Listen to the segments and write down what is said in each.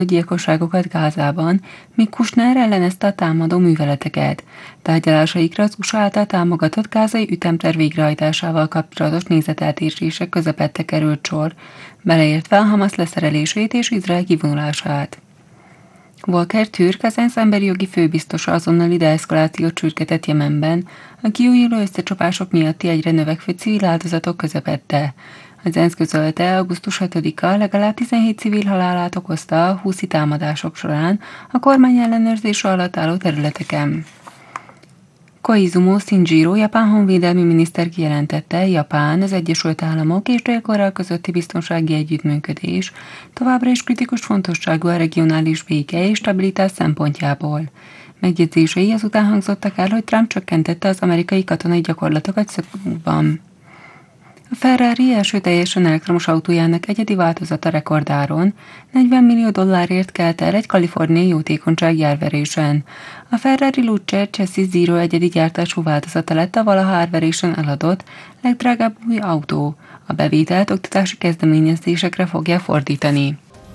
gyilkosságokat Gázában, míg Kushner ellenezte a támadó műveleteket. Tárgyalásaikra az USA által támogatott gázai ütemterv végrehajtásával kapcsolatos nézeteltérések közepette került sor, beleértve a Hamas leszerelését és Izrael kivonulását. Volker Türk, az ENSZ emberi jogi főbiztosa azonnali deeszkalációt sürgetett Jemenben, a kiújuló összecsapások miatti egyre növekvő civil áldozatok közepette. Az ENSZ közölte, augusztus 6-a legalább 17 civil halálát okozta a húszi támadások során a kormány ellenőrzése alatt álló területeken. Koizumo Shinjiro, japán honvédelmi miniszter kijelentette, Japán, az Egyesült Államok és Dél-Korea közötti biztonsági együttműködés továbbra is kritikus fontosságú a regionális béke és stabilitás szempontjából. Megjegyzései azután hangzottak el, hogy Trump csökkentette az amerikai katonai gyakorlatokat Szöulban. A Ferrari első teljesen elektromos autójának egyedi változata rekordáron $40 millió kelt el egy kaliforniai jótékonysági árverésen. A Ferrari Luce Chassis Zero egyedi gyártású változata lett a valaha árverésen eladott legdrágább új autó. A bevételt oktatási kezdeményezésekre fogja fordítani.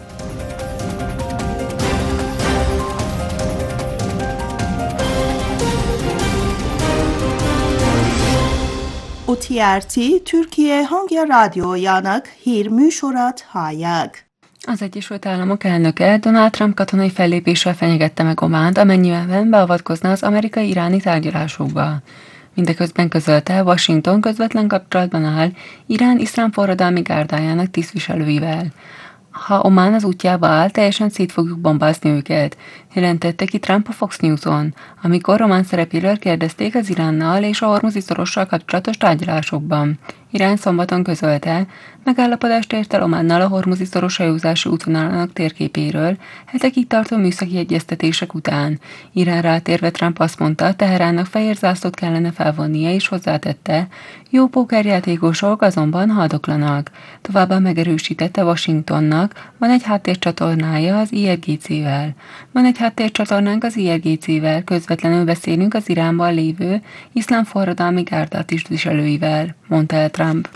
OTRT Türkiye Hangya Rádiójának hírműsorát hallják. Az Egyesült Államok elnöke Donald Trump katonai fellépéssel fenyegette meg Ománt, amennyiben beavatkozna az amerikai-iráni tárgyalásokba. Mindeközben közölte, Washington közvetlen kapcsolatban áll Irán iszlám forradalmi gárdájának tisztviselőivel. Ha Omán az útjába áll, teljesen szét fogjuk bombázni őket, jelentette ki Trump a Fox News-on, amikor román szereplőről kérdezték az Iránnal és a Hormuzi szorossal kapcsolatos tárgyalásokban. Irán szombaton közölte, megállapodást ért el Ománnal a Hormuzi szoros hajózási útvonalának térképéről, hetekig tartó műszaki egyeztetések után. Irán rátérve Trump azt mondta, Teheránnak fehér zászlót kellene felvonnia, és hozzátette, jó pókerjátékosok azonban haldoklanak. Továbbá megerősítette Washingtonnak, van egy háttércsatornája az IRGC-vel. Van egy háttércsatornánk az IRGC-vel, közvetlenül beszélünk az Iránban lévő iszlám forradalmi gárda tisztviselőivel, mondta el Trump.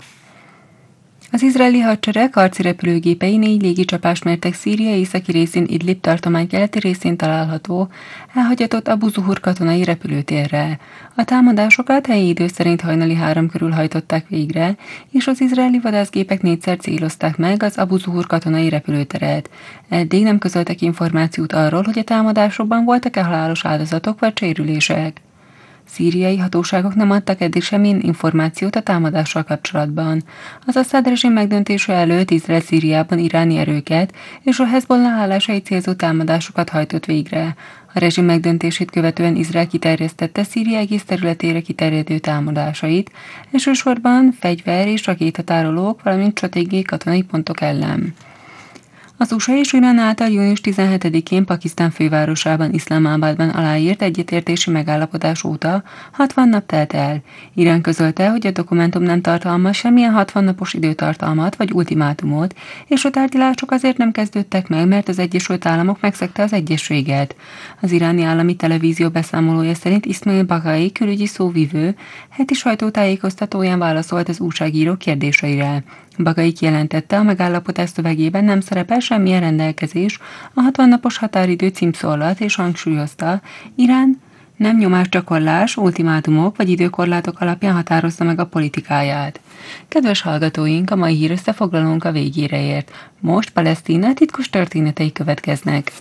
Az izraeli hadsereg harci repülőgépei 4 légicsapást mértek Szíria északi részén Idlib tartomány keleti részén található, elhagyatott Abu Zuhur katonai repülőtérre. A támadásokat helyi idő szerint hajnali 3 körül hajtották végre, és az izraeli vadászgépek 4-szer célozták meg az Abu Zuhur katonai repülőteret. Eddig nem közöltek információt arról, hogy a támadásokban voltak-e halálos áldozatok vagy sérülések. Szíriai hatóságok nem adtak eddig semmilyen információt a támadással kapcsolatban. Az Assad rezsim megdöntése előtt Izrael Szíriában iráni erőket és a Hezbollah állásai célzó támadásokat hajtott végre. A rezsim megdöntését követően Izrael kiterjesztette Szíria egész területére kiterjedő támadásait, elsősorban fegyver és rakétatárolók, valamint stratégiai katonai pontok ellen. Az USA és Irán által június 17-én Pakisztán fővárosában, Iszlámábadban aláírt egyetértési megállapodás óta 60 nap telt el. Irán közölte, hogy a dokumentum nem tartalmaz semmilyen 60 napos időtartalmat vagy ultimátumot, és a tárgyalások azért nem kezdődtek meg, mert az Egyesült Államok megszegte az egyezséget. Az iráni állami televízió beszámolója szerint Ismail Baghai külügyi szóvivő heti sajtótájékoztatóján válaszolt az újságírók kérdéseire. Baghai kijelentette, a megállapodás szövegében nem szerepel semmilyen rendelkezés a 60 napos határidő címszó alatt, és hangsúlyozta, Irán nem nyomásgyakorlás, ultimátumok vagy időkorlátok alapján határozza meg a politikáját. Kedves hallgatóink, a mai hír összefoglalónk a végére ért. Most Palesztina titkos történetei következnek.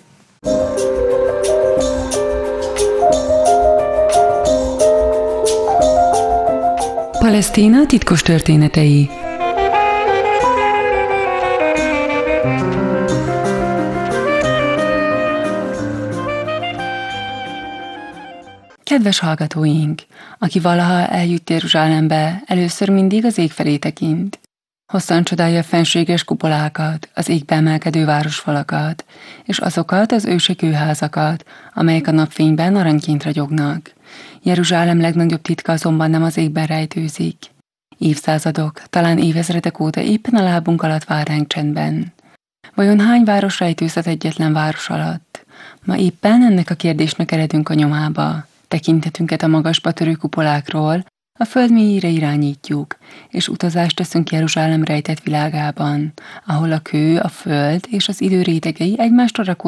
Palesztina titkos történetei. Kedves hallgatóink, aki valaha eljut Jeruzsálembe, először mindig az ég felé tekint. Hosszan csodálja a fenséges kupolákat, az égbe emelkedő városfalakat, és azokat az ősi kőházakat, amelyek a napfényben aranyként ragyognak. Jeruzsálem legnagyobb titka azonban nem az égben rejtőzik. Évszázadok, talán évezredek óta éppen a lábunk alatt vár ránk csendben. Vajon hány város rejtőzhet egyetlen város alatt? Ma éppen ennek a kérdésnek eredünk a nyomába. Tekintetünket a magasba törő kupolákról a föld mélyére irányítjuk, és utazást teszünk Jeruzsálem rejtett világában, ahol a kő, a föld és az idő rétegei egymástól